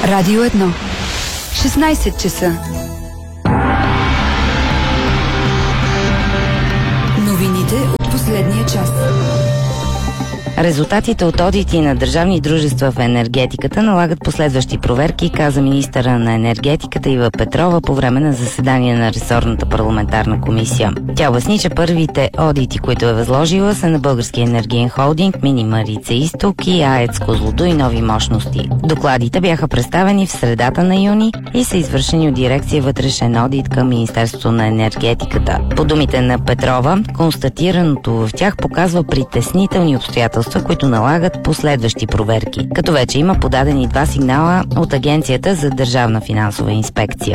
Радио 1. 16 часа. Новините от последния час. Резултатите от одити на държавни дружества в енергетиката налагат последващи проверки, каза министъра на енергетиката Ива Петрова по време на заседание на ресорната парламентарна комисия. Тя обясни, че първите одити, които е възложила, са на Българския енергиен холдинг, Мини Марица Изток и АЕЦ Козлодуй нови мощности. Докладите бяха представени в средата на юни и са извършени от дирекция вътрешен одит към Министерството на енергетиката. По думите на Петрова, констатираното в тях показва притеснителни обстоятелства, които налагат последващи проверки, като вече има подадени 2 сигнала от Агенцията за държавна финансова инспекция.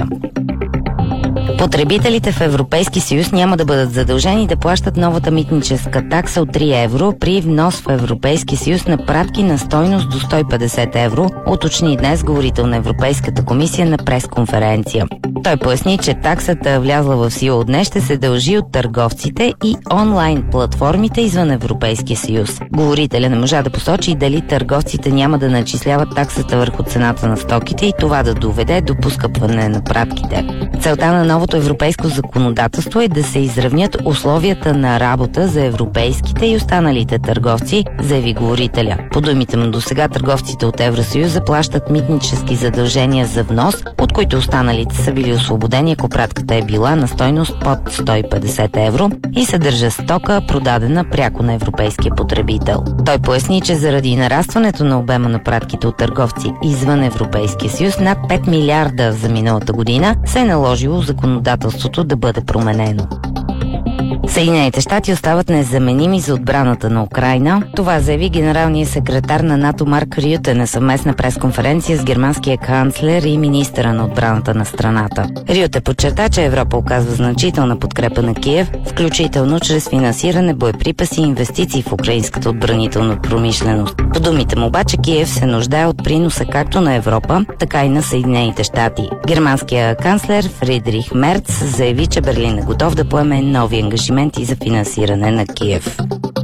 Потребителите в Европейски съюз няма да бъдат задължени да плащат новата митническа такса от 3 евро при внос в Европейски съюз на пратки на стойност до 150 евро, уточни днес говорител на Европейската комисия на пресконференция. Той поясни, че таксата, влязла в сила от днес, ще се дължи от търговците и онлайн платформите извън Европейския съюз. Говорителя не можа да посочи дали търговците няма да начисляват таксата върху цената на стоките и това да доведе до поскъпване на пратките. Целта на новото европейско законодателство е да се изравнят условията на работа за европейските и останалите търговци, заяви говорителя. По думите му досега търговците от Евросъюза плащат митнически задължения за внос, от които останалите са били освободени, ако пратката е била на стойност под 150 евро и съдържа стока, продадена пряко на европейския потребител. Той поясни, че заради нарастването на обема на пратките от търговци извън Европейския съюз над 5 милиарда за миналата година се е наложило законодателството да бъде променено. Съединените щати остават незаменими за отбраната на Украйна. Това заяви генералният секретар на НАТО Марк Рюте на съвместна пресконференция с германския канцлер и министъра на отбраната на страната. Рюте подчерта, че Европа оказва значителна подкрепа на Киев, включително чрез финансиране, боеприпаси и инвестиции в украинската отбранителна промишленост. По думите му обаче Киев се нуждае от приноса както на Европа, така и на Съединените щати. Германският канцлер Фридрих Мерц заяви, че Берлин е готов да поеме нови ангажименти за финансиране на Киев.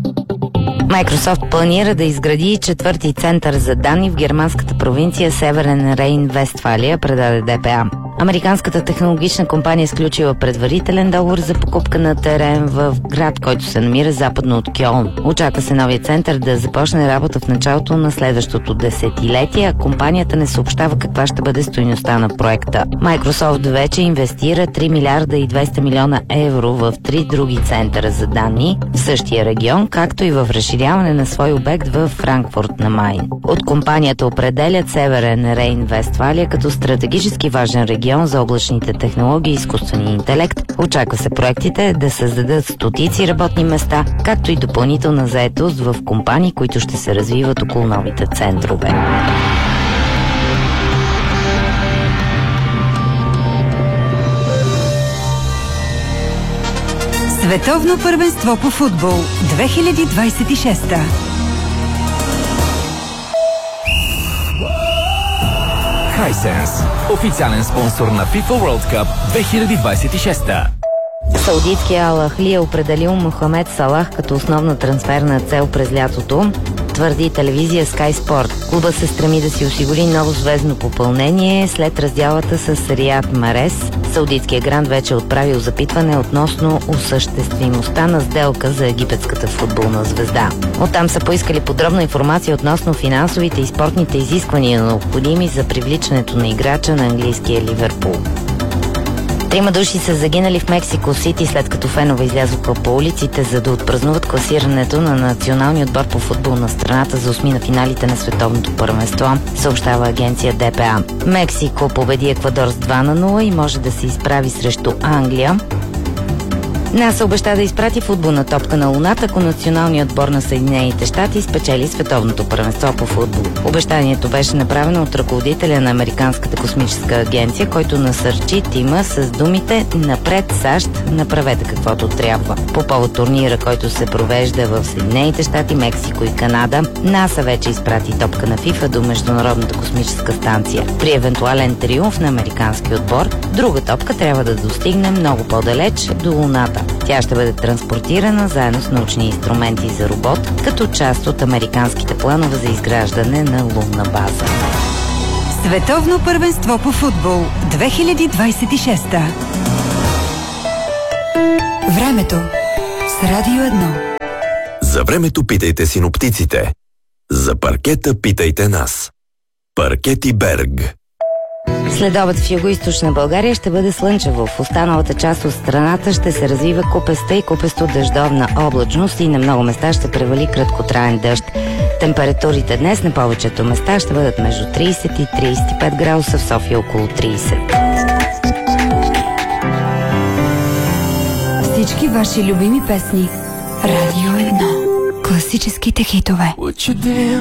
Microsoft планира да изгради 4-ти център за данни в германската провинция Северен Рейн-Вестфалия, предаде ДПА. Американската технологична компания е сключила предварителен договор за покупка на терен в град, който се намира западно от Кьолн. Очаква се новият център да започне работа в началото на следващото десетилетие, а компанията не съобщава каква ще бъде стойността на проекта. Microsoft вече инвестира 3 милиарда и 200 милиона евро в 3 други центъра за данни в същия регион, както и в разширяване на свой обект в Франкфурт на Майн. От компанията определят Северен Рейн-Вестфалия като стратегически важен регион за облачните технологии и изкуствения интелект. Очаква се проектите да създадат стотици работни места, както и допълнителна заетост в компании, които ще се развиват около новите центрове. Световно първенство по футбол 2026. Hisense, официален спонсор на FIFA World Cup 2026. Саудитския Ал Ахли е определил Мохамед Салах като основна трансферна цел през лятото, твърди телевизия Sky Sport. Клубът се стреми да си осигури ново звездно попълнение след раздялата с Риад Марес. Саудитският гранд вече е отправил запитване относно осъществимостта на сделка за египетската футболна звезда. Оттам са поискали подробна информация относно финансовите и спортните изисквания, необходими за привличането на играча на английския Ливерпул. 3 души са загинали в Мексико Сити, след като фенове излязоха по улиците, за да отпразнуват класирането на националния отбор по футбол на страната за 8 на финалите на световното първенство, съобщава агенция ДПА. Мексико победи Еквадор с 2-0 и може да се изправи срещу Англия. НАСА обеща да изпрати футболна топка на Луната, ако националният отбор на Съединените щати спечели световното първенство по футбол. Обещанието беше направено от ръководителя на Американската космическа агенция, който насърчи тима с думите "Напред САЩ, направете каквото трябва". По повод турнира, който се провежда в Съединените щати, Мексико и Канада, НАСА вече изпрати топка на ФИФА до Международната космическа станция. При евентуален триумф на американски отбор, друга топка трябва да достигне много по-далеч до Луната. Тя ще бъде транспортирана заедно с научни инструменти за робот, като част от американските планове за изграждане на лунна база. Световно първенство по футбол 2026. Времето с Радио 1. За времето питайте синоптиците. За паркета питайте нас. Паркети Берг. Следобед в югоизточна България ще бъде слънчево. В останалата част от страната ще се развива купеста и купесто дъждовна облачност и на много места ще превали краткотраен дъжд. Температурите днес на повечето места ще бъдат между 30 и 35 градуса, в София около 30. Всички ваши любими песни. Радио 1. Класическите хитове.